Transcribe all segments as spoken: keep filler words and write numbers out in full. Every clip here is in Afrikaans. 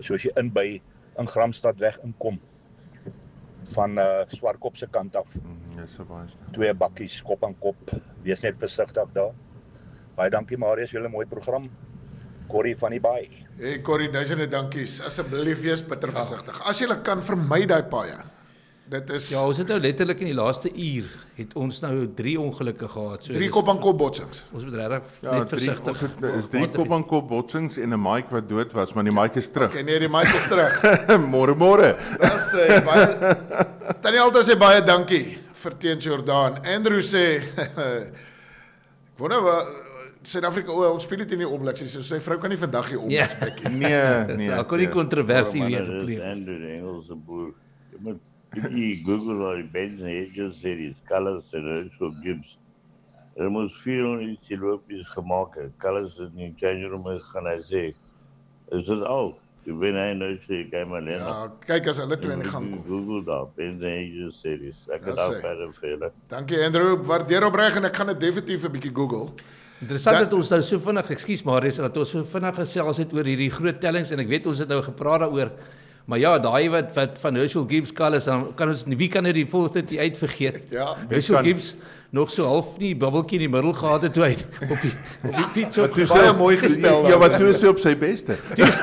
So as jy in by in Gramstad weg inkom van uh, Swartkop se kant af. Mm, yes, Twee bakkies kop aan kop. Wees net versigtig daar. Baie dankie Marius, julle mooi program. Corrie van die Baai. Hey Corrie, duisende dankies. Asseblief wees bitter versigtig. As jy kan vermy daai paaie. Dit is Ja, ons het nou letterlik in die laaste uur het ons nou drie ongelukke gehad. So drie kop aan kop botsings. Ons moet regtig ja, net drie, versigtig. Ons het is drie kop aan kop botsings en 'n mic wat dood was, maar die mic is terug. Okay, nee, die mic is terug. Môre môre. Dis sê baie Tannie Alta sê baie dankie vir teens Jordaan. Andrew sê ek wonder wat Suid-Afrika, o, ons speel dit in die oombliks, so sy vrou kan nie vandag hier oombliks bekkie. Nee, nee. Daar kon nie kontroversie weer gepleeg. Andrew die Engelse boer. Jy moet die Google or die Benson Hedges series, Colours en Herschel Gibbs. Er moes vierhonderd kilopies gemaakt het. Colours in die change room gaan hy sê, is dit al? Toe wen hy nou sê, kijk maar alleen. Ja, kyk as hulle twee in die gang kom. Google daar, Benson Hedges series. Ek het Ja, daar sê. verder vele. Dankie Andrew, waardeer opreg en ek gaan dit definitief 'n bietjie Google. Interessant dat ons nou so vinnig, ekskuus Marius, dat ons so vinnig gesels het oor hierdie groot tellings en ek weet ons het nou gepraat daaroor. Maar ja, daai wat wat van Herschel Gibbs Colours, dan kan ons wie kan nou die volgende uit vergeet? Ja, Herschel kan- Gibbs nog so half nie bubbeltjie in die middel gehad het toe hy op die op die fiets op. Toe baie sy- mooi gestel. Ja, wat toe is hy op sy beste.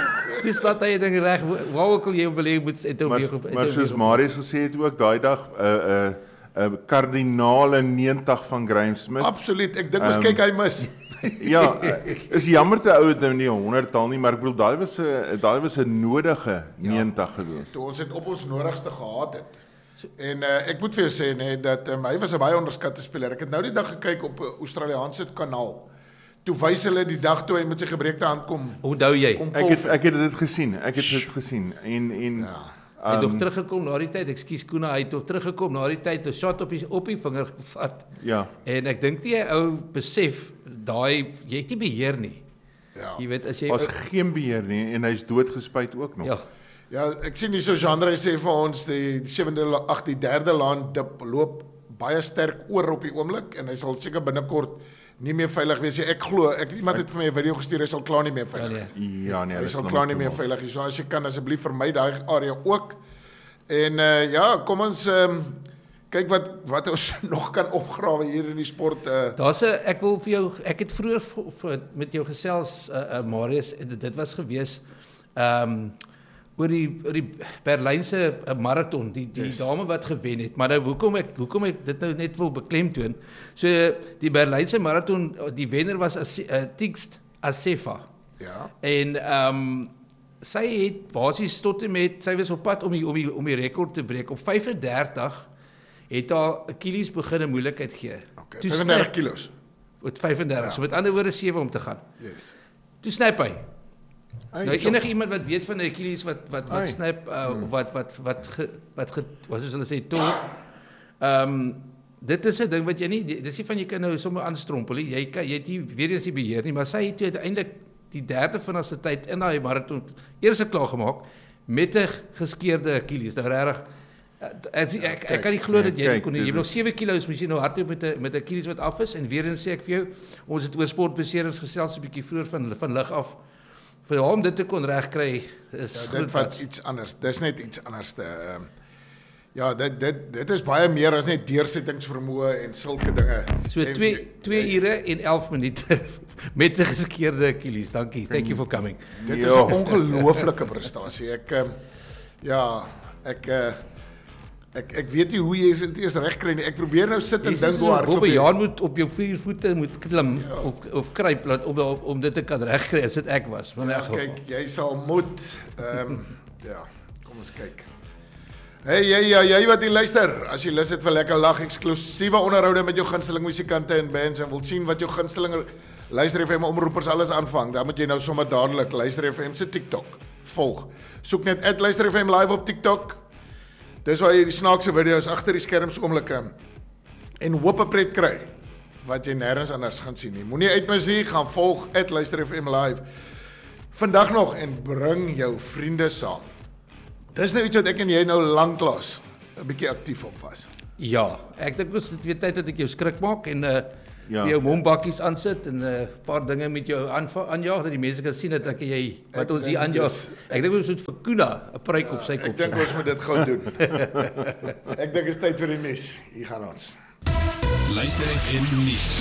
Dis laat hy ding reg. Wou ook al jy wil hê moet het Maar, weer maar soos Marius gesê het ook daai dag 'n uh, 'n uh, 'n uh, kardinale negentig van Graham Smith. Absoluut. Ek dink ons Um, kyk hy mis. Ja, uh, is jammer te ou het nou nie honderd tal nie, maar ek bedoel daai was 'n daai was 'n nodige negentig geweest. Toe ons het op ons nodigste gehad het. En uh, ek moet vir jou sê net dat um, hy was 'n baie onderskatte speler. Ek het nou die dag gekyk op 'n uh, Australiese kanaal. Toe wys hulle die dag toe hy met sy gebreekte hand kom. Onthou jy? kom Ek het kolf. ek het dit gesien. Ek het dit gesien en en Ja. Hy het um, nog teruggekom na die tyd. Ekskuus Koena, hy het nog teruggekom na die tyd, 'n shot op die op die vinger gevat. ja. En ek dink nie 'n ou besef daai jy het nie beheer nie. Ja. Jy weet as jy Was geen beheer nie en hy's doodgespuit ook nog. ja, Ja, ek sien hier so Jean-André sê vir ons die, die sewende ag die derde laan dip loop baie sterk oor op die oomblik en hy sal seker binnekort nie meer veilig wees nie. Ek glo, ek iemand het vir my 'n video gestuur, hy sal klaar nie meer ja, veilig. nee. Ja, nee, Hy dis sal nog klaar nie meer toe. veilig wees. So as jy kan asseblief vermy daai area ook. En uh, ja, kom ons um, kyk wat wat ons nog kan opgrawe hier in die sport. Uh, Daar's 'n ek wil vir jou ek het vroeër v- v- met jou gesels uh, uh, Marius en dit, dit was gewees ehm um, oor die oor die Berlynse uh, marathon, die die Yes. dame wat gewen het. Maar nou hoekom ek hoekom ek dit nou net wil beklemtoon. So die Berlynse marathon, die wenner was as uh, Tigst Assefa. ja. En ehm um, sy het basies tot en met sy was op pad om die om die om die rekord te breek op vyfendertig het haar Achilles begin 'n moeilikheid gee. Okay, Toe vyfendertig snap- kilos. Met vyfendertig, Ja. so met ander woorde sewe om te gaan. Yes. Toe snap hy. Hey, Nou chop. enige iemand wat weet van Achilles wat wat wat Ai. snap uh, of wat wat wat ge, wat ge, wat soos hulle sê tol. Ehm um, dit is 'n ding wat jy nie dis nie van jy kan nou sommer aanstrompel nie. Jy kan jy het nie weer eens die beheer nie, maar sy het toe uiteindelik die derde van haar se tyd in daai marathon eers klaar gemaak met 'n geskeurde Achilles. Nou regtig ek, ek, ek, ek kan nie glo nee, dat jy kyk, kon nie. Jy dit het nog is- sewe kilos moet jy nou hardloop met 'n met 'n Achilles wat af is en weer eens sê ek vir jou, ons het oor sportbeserings gesels 'n bietjie vroeër van van lig af. Vir hom dit te kon regkry is Ja, groot dit wat wat. iets anders. Dis net iets anders te ehm ja, dit dit dit is baie meer as net deursettingsvermoë en sulke dinge. So En- twee twee ure en elf minute met 'n geskeurde Achilles. Dankie. Thank you for coming. Dit is 'n ongelooflike prestasie. Ek ehm ja, ek uh, ek ek weet nie hoe jy dit eers reg kry nie. Ek probeer nou sit en dink hoe hardloop Bobbe jy. Jaan moet op jou vier voete moet klim ja. of of kruip laat om om, om dit te kan regkry as dit ek was. Maar in Ja, elk geval. kyk, jy sal moet ehm um, ja, kom ons kyk. Hey jy ja, jy wat hier luister, as jy lus het vir lekker lag, eksklusiewe onderhoude met jou gunsteling musikante en bands en wil sien wat jou gunsteling Luister F M omroepers alles aanvang, dan moet jy nou sommer dadelik Luister F M se TikTok volg. Soek net at Luister F M live op TikTok. Dis waar jy die snaakse video's agter die skerms oomblikke en hoop 'n pret kry wat jy nêrens anders gaan sien nie. Moenie uitmis nie, gaan volg at Luister F M live. Vandag nog en bring jou vriende saam. Dis nou iets wat ek en jy nou lanklaas 'n bietjie aktief op was. Ja, ek dink ons het weer tyd dat ek jou skrik maak en uh Ja. vir jou mombakkies aansit en 'n uh, paar dinge met jou aanjaag dat die mense kan sien dat ek en jy wat Ek ons hier dink aanjaag. dis- Ek dink ons moet vir Kuna 'n pruik op sy Ek kop dink sit. ons moet dit gou doen. Ek dink is tyd vir die nuus. Hier gaan ons. Luister F M nuus.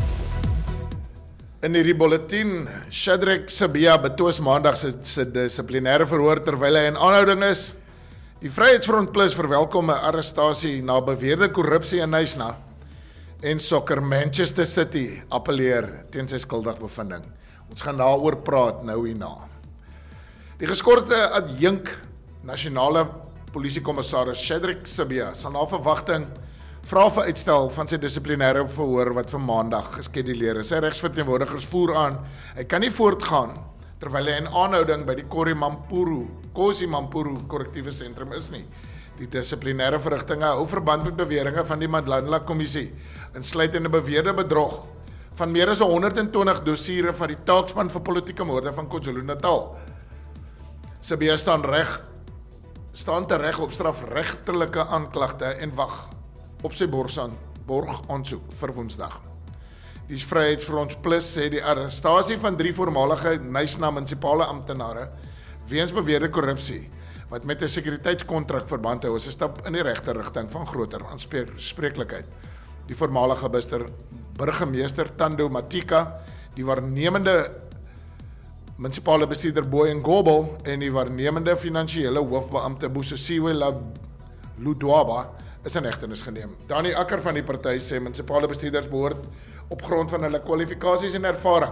In hierdie bulletin, Shadrack Sibiya betwis maandag se se dissiplinêre verhoor terwyl hy in aanhouding is. Die Vryheidsfront Plus verwelkom 'n arrestasie na beweerde korrupsie in Knysna en sokker Manchester City appeleer teen sy skuldigbevinding. Ons gaan daaroor praat nou hierna. Die geskorte adjunk nasionale polisiekommissaris Shadrack Sibiya sal na verwagting vra vir uitstel van sy dissiplinêre verhoor wat vir maandag geskeduleer is. Sy regsverteenwoordigers voer aan, hy kan nie voortgaan terwyl hy in aanhouding by die Kori Mampuru, Kosi Mampuru korrektiewe sentrum is nie. Die dissiplinêre verrigtinge hou verband met beweringe van die Mandela Kommissie, insluitende beweerde bedrog van meer as honderd en twintig dossiere van die taakspan vir politieke moorde van KwaZulu-Natal. Sibiya staan reg staan tereg op strafregtelike aanklagte en wag op sy borg aansoek vir Woensdag. Die Vryheidsfront Plus sê die arrestasie van drie voormalige Knysna munisipale amptenare weens beweerde korrupsie wat met 'n sekuriteitskontrak verband hou is 'n stap in die regte rigting van groter aanspreeklikheid. Die voormalige burgemeester Tando Matika, die waarnemende munisipale bestuurder Boy Ngobo en die waarnemende finansiële hoofbeampte Busisiwe Ludwaba is in hegtenis geneem. Dani Akker van die party sê munisipale bestuurders behoort op grond van hulle kwalifikasies en ervaring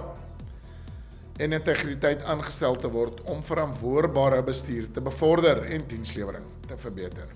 en integriteit aangestel te word om verantwoordbare bestuur te bevorder en dienslewering te verbeter.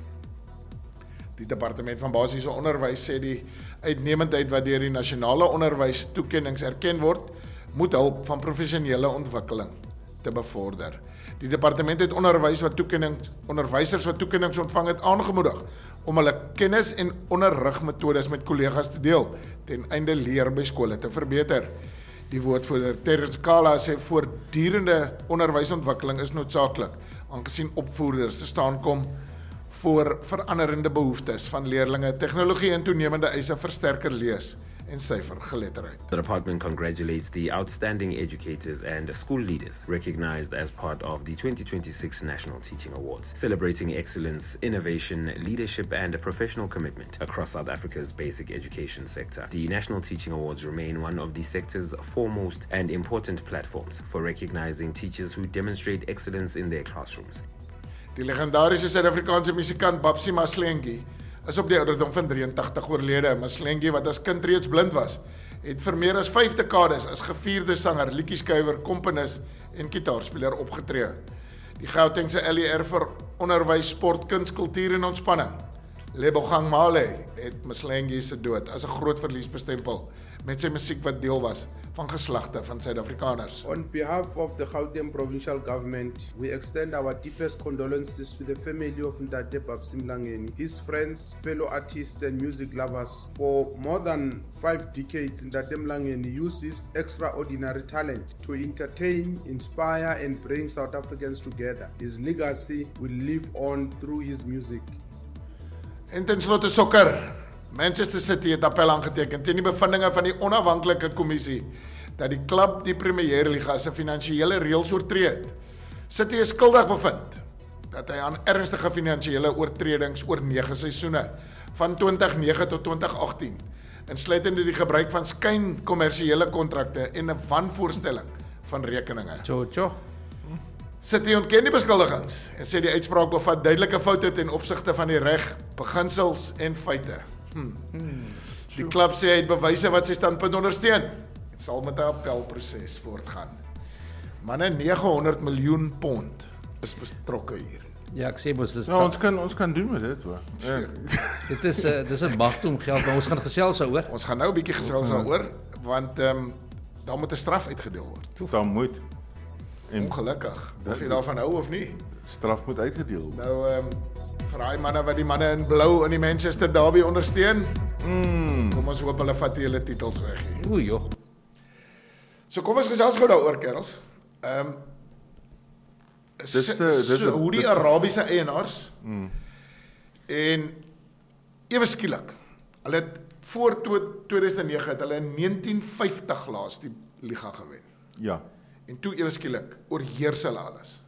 Die Departement van Basiese Onderwys sê die uitnemendheid wat deur die nasionale onderwys toekennings erken word, moet help van professionele ontwikkeling te bevorder. Die departement het onderwys wat toekennings onderwysers wat toekennings ontvang het aangemoedig om hulle kennis en onderrigmetodes met kollegas te deel ten einde leer by skole te verbeter. Die woordvoerder Terrence Kala sê voortdurende onderwysontwikkeling is noodsaaklik, aangesien opvoerders te staan kom voor veranderende behoeftes van leerlinge, tegnologie en toenemende eise vir sterker lees en syfergeletterdheid. The department congratulates the outstanding educators and school leaders recognized as part of the twenty twenty-six National Teaching Awards, celebrating excellence, innovation, leadership and professional commitment across South Africa's basic education sector. The National Teaching Awards remain one of the sector's foremost and important platforms for recognizing teachers who demonstrate excellence in their classrooms. Die legendariese Suid-Afrikaanse musikant Babsy Maslengi is op die ouderdom van drieëntagtig oorlede. Maslengi, wat as kind reeds blind was, het vir meer as vyf dekades as gevierde sanger, liedjieskrywer, komponis en gitaarspeler opgetree. Die Gautengse L E R vir onderwys, sport, kuns, kultuur en ontspanning, Lebogang Male, het Maslengi se dood as 'n groot verlies bestempel met sy musiek wat deel was van geslagte van Suid-Afrikaners. On behalf of the Gauteng Provincial Government, we extend our deepest condolences to the family of Ntate Babsy Mlangeni, his friends, fellow artists and music lovers. For more than five decades, Ntate Mlangeni used his extraordinary talent to entertain, inspire and bring South Africans together. His legacy will live on through his music. En ten slotte sokker. Manchester City het appel aangeteken teen die bevindinge van die onafhanklike kommissie dat die klub die Premier Liga se finansiële reëls oortree het. City is skuldig bevind dat hy aan ernstige finansiële oortredings oor nege seisoene van twintig nege tot twintig agtien, insluitende die gebruik van skyn kommersiële kontrakte en 'n wanvoorstelling van rekeninge. Cho cho. City ontken die beskuldigings en sê die uitspraak bevat duidelike foute ten opsigte van die reg, beginsels en feite. Hmm. Die klub sê hy het bewyse wat sy standpunt ondersteun. Dit sal met 'n appelproses voortgaan. Manne, nege honderd miljoen pond is betrokke hier. Ja, ek sê mos dis Ja, ons kan ons kan doen met dit hoor. Ja. dit is 'n uh, dis 'n magtom geld, maar ons gaan gesels daaroor. Ons gaan nou 'n bietjie gesels daaroor want ehm um, daar moet 'n straf uitgedeel word. Dan moet en Ongelukkig, of jy daarvan hou of nie. straf moet uitgedeel word. Nou ehm um, vir daai manne wat die manne in blou in die Manchester Derby ondersteun, Mm. kom ons hoop hulle vat die hele titels weg hier. Oei joh. So kom ons gesels gou daaroor, kerels. Ehm um, Dis, uh, dis so, hoe die dis- Arabiese eienaars Mm. en ewe skielik, hulle het voor tweeduisend nege het hulle in negentien vyftig laas die liga gewen. Ja. En toe ewe skielik oorheers hulle alles.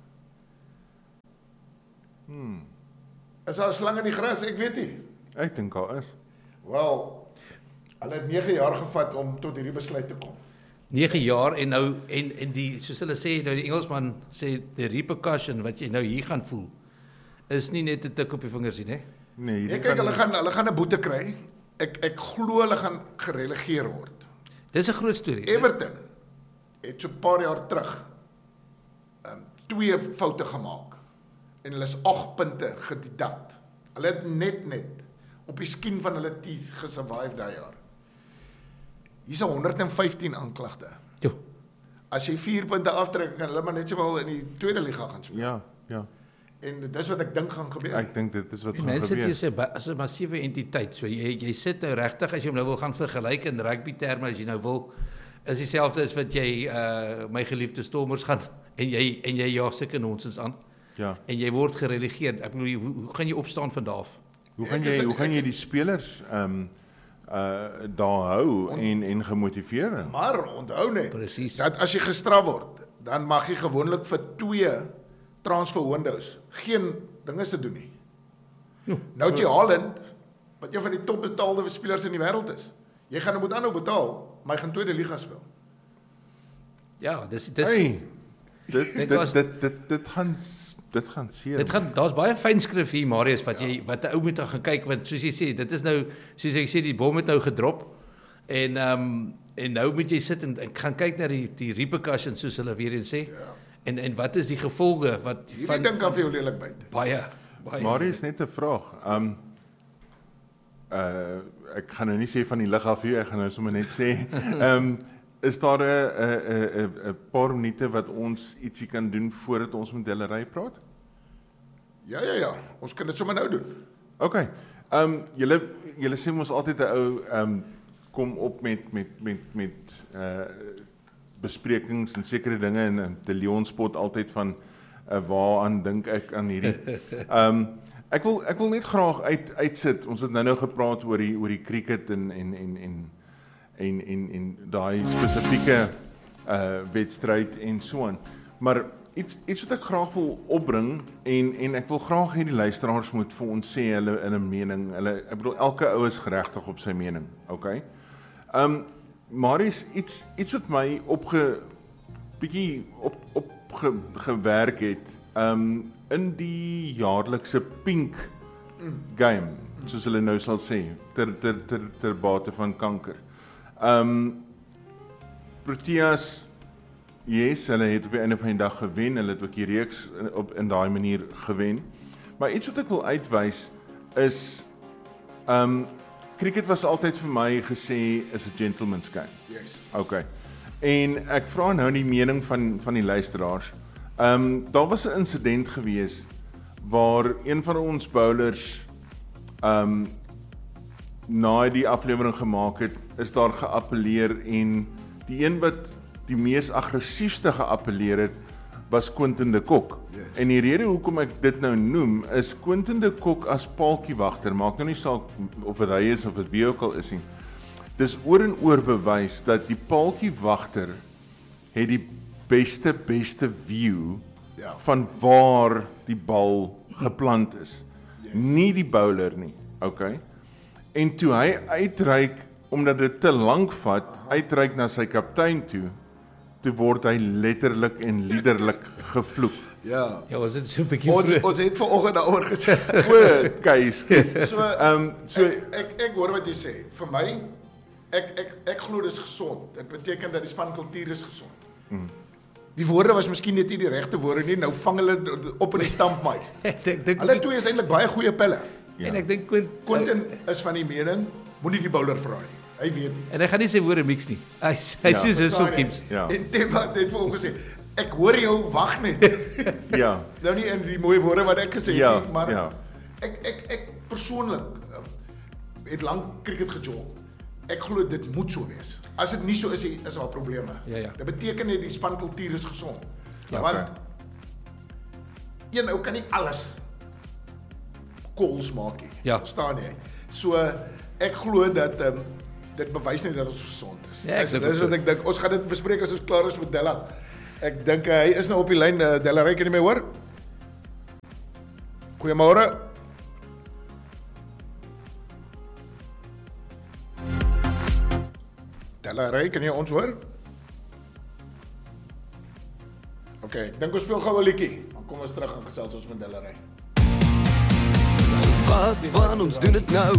Hmm. Is daar 'n slang in die gras? Ek weet nie. Ek dink al is. Wel, hulle het nege jaar gevat om tot hierdie besluit te kom. nege jaar en nou en en die soos hulle sê nou die Engelsman sê the repercussion wat jy nou hier gaan voel is nie net 'n tik op die vingers nie, hè? Nee, Ek kyk hulle gaan hulle gaan 'n boete kry. Ek ek glo hulle gaan gerelegeer word. Dis 'n groot storie. Everton het so 'n paar jaar terug um, twee foute gemaak en hulle is agt punte gedidak. Hulle het net net op die skien van hulle teeth gesurvive daai jaar. Hier's honderd en vyftien aanklagte. Jo. As jy vier punte aftrek, kan hulle maar net sowel in die tweede liga gaan speel. Ja, ja. En dis wat ek dink gaan gebeur. Ek dink dit is wat Die gaan mense gebeur. is 'n as 'n massiewe entiteit. So jy jy sit nou regtig as jy hom nou wil gaan vergelyk in rugby terme as jy nou wil is dieselfde as wat jy uh my geliefde Stormers gaan en jy en jy jaag sulke nonsens aan. Ja. En jy word gerelegeer. Ek bedoel hoe, hoe gaan jy opstaan van daar af? Hoe gaan jy hoe gaan jy die spelers ehm um, uh daar hou en en gemotiveer? Maar onthou net Presies. dat as jy gestraf word, dan mag jy gewoonlik vir twee transfer windows geen dinge te doen nie. Jo. Nou jy Haaland, wat een van die top betaalde spelers in die wêreld is. Jy gaan hom moet aanhou betaal, maar hy gaan tweede liga speel. Ja, dis dis Hey, dit Dit dit was- dit dit dit gaan dit gaan seer. Dit gaan daar's baie fynskrif hier Marius wat jy wat 'n ou moet gaan kyk want soos jy sê dit is nou soos ek sê die bom het nou gedrop en ehm um, en nou moet jy sit en, en gaan kyk na die die repercussions soos hulle weer eens sê. Ja. En en wat is die gevolge wat Hierdie ding kan vir jou lelik byt. baie baie Marius net 'n vraag. Ehm um, uh ek gaan nou nie sê van die lig af hier, ek gaan nou sommer net sê ehm um, is daar 'n 'n 'n 'n paar minute wat ons ietsie kan doen voordat ons met hulle ry praat? Ja ja ja, ons kan dit sommer nou doen. OK. Ehm um, julle julle sê mos altyd 'n ou ehm um, kom op met met met met uh besprekings en sekere dinge en, en die Leon spot altyd van uh, waaraan dink ek aan hierdie. Ehm um, ek wil ek wil net graag uit uitsit. Ons het nou-nou gepraat oor die oor die cricket en en en en en en en daai spesifieke uh wedstryd en so aan. Maar iets iets wat ek graag wil opbring en en ek wil graag hê die luisteraars moet vir ons sê hulle in 'n mening. Hulle ek bedoel elke ou is geregtig op sy mening, okay? Um Marius, iets iets wat my opge bietjie op op ge, gewerk het. Um in die jaarlikse Pink game, soos hulle nou sal sê, ter ter ter ter bate van kanker. Um Proteas, yes, hulle het op die einde van die dag gewen, hulle het ook die reeks op in daai manier gewen. Maar iets wat ek wil uitwys is um cricket was altyd vir my gesê is 'n gentleman's game. Yes. Okay. En ek vra nou die mening van van die luisteraars. Um daar was 'n insident gewees waar een van ons bowlers um na die aflewering gemaak het, is daar geappeleer en die een wat die mees aggressiefste geappeleer het was Quinton de Kock. Yes. En die rede hoekom ek dit nou noem is Quinton de Kock as paaltjiewagter, maak nou nie saak of dit hy is of dit wie ook al is nie. Dis oor en oor bewys dat die paaltjiewagter het die beste beste view Ja. van waar die bal geplant is. Yes. Nie die bowler nie, okay? En toe hy uitreik omdat dit te lank vat, uitreik na sy kaptein toe, toe word hy letterlik en liderlik gevloek. Ja. Ja, was dit so 'n bietjie Ons vroeg? ons het vanoggend daaroor gesê. O, keis, keis. So Ehm so ek, ek ek hoor wat jy sê. Vir my ek ek ek glo dis gesond. Dit beteken dat die spankultuur is gesond. Mm. Die woorde was miskien net nie die regte woorde nie. Nou vang hulle op in die stampmic. Ek dink dink Hulle twee is eintlik baie goeie pelle. en ek dink Quint Quinton is van die mening, moenie die bowler vra nie. Hy weet nie. en hy gaan nie sy woorde mix nie. Hy hy Ja. sê so Verstaan jy? sokkies. Ja. En Temba het net vir hom gesê, ek hoor jou, wag net. ja, Nou nie in die mooi woorde wat ek gesê Ja, het nie, maar ja. ek ek ek persoonlik uh, het lank cricket gejol. Ek glo dit moet so wees. As dit nie so is, is daar probleme. Ja, ja. Dit beteken net die spankultuur is gesond. Ja, Want okay. een ou kan nie alles calls maak nie. Ja. Verstaan jy? So ek glo dat um, dit bewys net dat ons gesond is. Ja, ek dis dink dis ook wat ek dink. Ons gaan dit bespreek as ons klaar is met Della. Ek dink uh, hy is nou op die lyn. Uh, Della, kan jy my hoor? Goeiemôre. Della, kan jy ons hoor? OK, ek dink ons speel gou 'n liedjie. Dan kom ons terug en gesels ons met Della. Wat van ons doen dit nou?